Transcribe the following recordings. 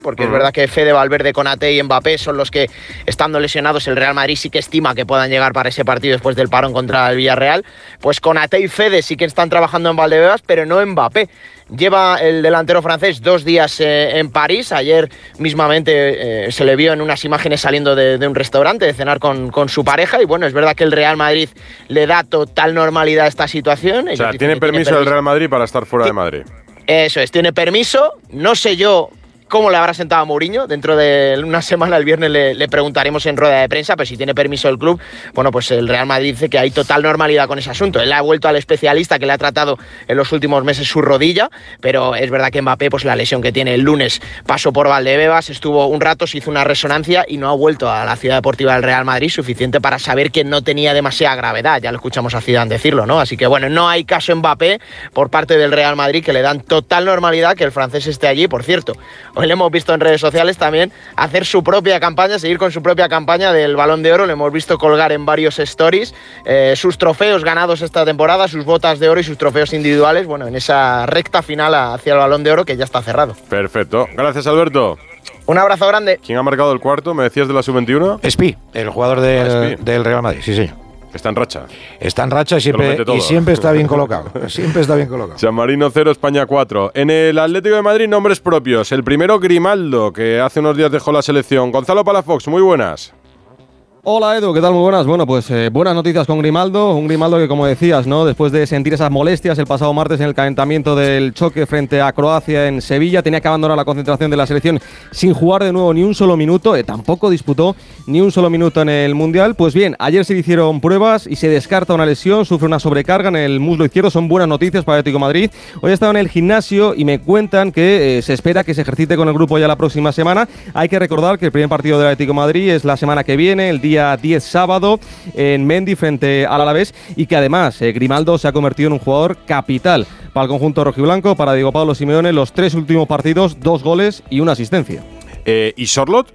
porque es verdad que Fede Valverde, Konaté y Mbappé son los que, estando lesionados, el Real Madrid sí que estima que puedan llegar para ese partido después del parón contra el Villarreal. Pues Konaté y Fede sí que están trabajando en Valdebebas, pero no Mbappé. Lleva el delantero francés 2 días en París. Ayer mismamente se le vio en unas imágenes saliendo de un restaurante de cenar con su pareja. Y bueno, es verdad que el Real Madrid le da total normalidad a esta situación. O sea, tiene permiso el Real Madrid para estar fuera de Madrid. Eso es, tiene permiso. No sé yo cómo le habrá sentado a Mourinho. Dentro de una semana, el viernes, le preguntaremos en rueda de prensa, pero si tiene permiso el club, bueno, pues el Real Madrid dice que hay total normalidad con ese asunto. Él ha vuelto al especialista que le ha tratado en los últimos meses su rodilla, pero es verdad que Mbappé, pues la lesión que tiene el lunes, pasó por Valdebebas, estuvo un rato, se hizo una resonancia y no ha vuelto a la ciudad deportiva del Real Madrid, suficiente para saber que no tenía demasiada gravedad. Ya lo escuchamos a Zidane decirlo, ¿no? Así que bueno, no hay caso Mbappé por parte del Real Madrid, que le dan total normalidad que el francés esté allí. Por cierto, hoy le hemos visto en redes sociales también hacer su propia campaña, seguir con su propia campaña del Balón de Oro. Le hemos visto colgar en varios stories sus trofeos ganados esta temporada, sus botas de oro y sus trofeos individuales, bueno, en esa recta final hacia el Balón de Oro que ya está cerrado. Perfecto. Gracias, Alberto. Un abrazo grande. ¿Quién ha marcado el cuarto? ¿Me decías de la sub-21? Espi, el jugador del Real Madrid, sí, señor. Está en racha. Está en racha y siempre está bien colocado. Siempre está bien colocado. San Marino 0, España 4. En el Atlético de Madrid, nombres propios. El primero, Grimaldo, que hace unos días dejó la selección. Gonzalo Palafox, muy buenas. Hola Edu, ¿qué tal? Muy buenas. Bueno, pues buenas noticias con Grimaldo. Un Grimaldo que, como decías, ¿no? Después de sentir esas molestias el pasado martes en el calentamiento del choque frente a Croacia en Sevilla, tenía que abandonar la concentración de la selección sin jugar de nuevo ni un solo minuto. Tampoco disputó ni un solo minuto en el Mundial. Pues bien, ayer se le hicieron pruebas y se descarta una lesión, sufre una sobrecarga en el muslo izquierdo. Son buenas noticias para el Atlético de Madrid. Hoy he estado en el gimnasio y me cuentan que se espera que se ejercite con el grupo ya la próxima semana. Hay que recordar que el primer partido del Atlético de Madrid es la semana que viene, el día 10 sábado en Mendy frente al Alavés, y que además Grimaldo se ha convertido en un jugador capital para el conjunto rojiblanco, para Diego Pablo Simeone. Los 3 últimos partidos, 2 goles y una asistencia. ¿Y Sorloth?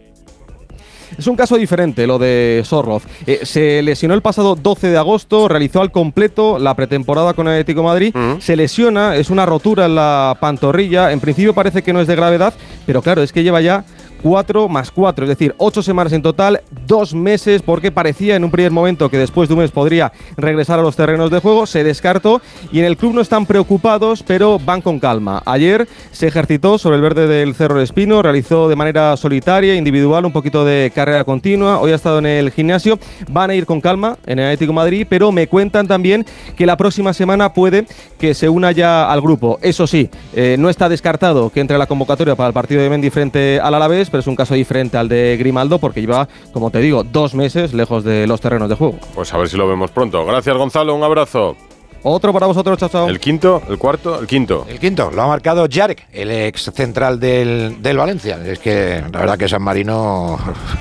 Es un caso diferente lo de Sorloth. Se lesionó el pasado 12 de agosto, realizó al completo la pretemporada con el Atlético de Madrid, se lesiona, es una rotura en la pantorrilla, en principio parece que no es de gravedad, pero claro, es que lleva ya 4 más 4, es decir, 8 semanas en total, 2 meses, porque parecía en un primer momento que después de un mes podría regresar a los terrenos de juego. Se descartó y en el club no están preocupados, pero van con calma. Ayer se ejercitó sobre el verde del Cerro del Espino, realizó de manera solitaria, individual, un poquito de carrera continua. Hoy ha estado en el gimnasio. Van a ir con calma en el Atlético de Madrid, pero me cuentan también que la próxima semana puede que se una ya al grupo. Eso sí, no está descartado que entre a la convocatoria para el partido de Mendy frente al Alavés, pero es un caso diferente al de Grimaldo porque lleva, como te digo, 2 meses lejos de los terrenos de juego. Pues a ver si lo vemos pronto. Gracias, Gonzalo, un abrazo. Otro para vosotros, chao, chao. ¿El quinto? ¿El cuarto? El quinto. El quinto, lo ha marcado Jarek, el ex central del Valencia. Es que la verdad que San Marino,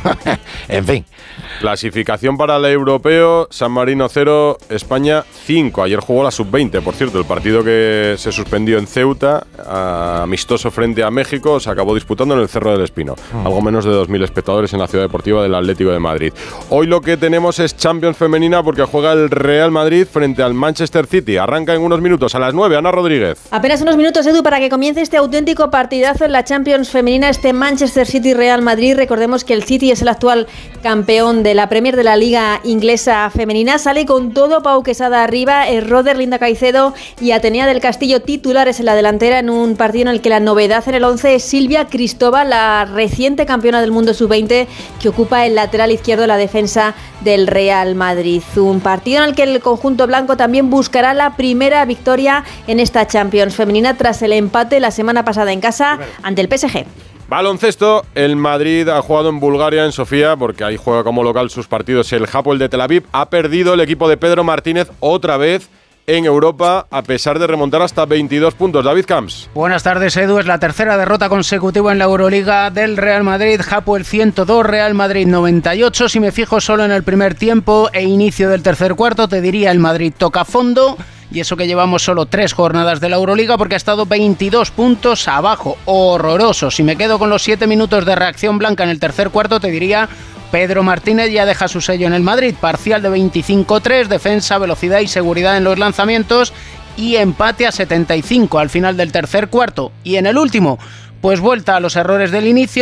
en fin. Clasificación para el europeo, San Marino 0, España 5. Ayer jugó la sub-20, por cierto, el partido que se suspendió en Ceuta, amistoso frente a México, se acabó disputando en el Cerro del Espino. Algo menos de 2.000 espectadores en la ciudad deportiva del Atlético de Madrid. Hoy lo que tenemos es Champions femenina porque juega el Real Madrid frente al Manchester City. Arranca en unos minutos, a las 9, Ana Rodríguez. Apenas unos minutos, Edu, para que comience este auténtico partidazo en la Champions femenina, este Manchester City-Real Madrid. Recordemos que el City es el actual campeón de la Premier de la Liga Inglesa Femenina. Sale con todo Pau Quesada arriba, Roder, Linda Caicedo y Atenea del Castillo titulares en la delantera, en un partido en el que la novedad en el 11 es Silvia Cristóbal, la reciente campeona del mundo sub-20, que ocupa el lateral izquierdo de la defensa del Real Madrid. Un partido en el que el conjunto blanco también buscará la primera victoria en esta Champions femenina tras el empate la semana pasada en casa ante el PSG. Baloncesto, el Madrid ha jugado en Bulgaria, en Sofía, porque ahí juega como local sus partidos el Hapoel de Tel Aviv. Ha perdido el equipo de Pedro Martínez otra vez en Europa, a pesar de remontar hasta 22 puntos. David Camps. Buenas tardes, Edu. Es la tercera derrota consecutiva en la Euroliga del Real Madrid. Hapoel 102, Real Madrid 98. Si me fijo solo en el primer tiempo e inicio del tercer cuarto, te diría el Madrid toca fondo. Y eso que llevamos solo 3 jornadas de la Euroliga, porque ha estado 22 puntos abajo. Horroroso. Si me quedo con los 7 minutos de reacción blanca en el tercer cuarto, te diría Pedro Martínez ya deja su sello en el Madrid. Parcial de 25-3, defensa, velocidad y seguridad en los lanzamientos y empate a 75 al final del tercer cuarto. Y en el último, pues vuelta a los errores del inicio.